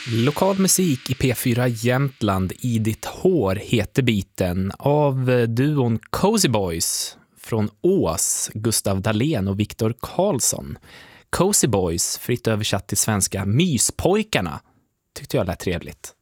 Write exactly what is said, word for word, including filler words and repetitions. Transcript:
Lokal musik i P fyra Jämtland, I ditt hår heter biten av duon Cozy Boys från Ås, Gustav Dahlén och Viktor Karlsson. Cozy Boys, fritt översatt till svenska Myspojkarna, tyckte jag lät trevligt.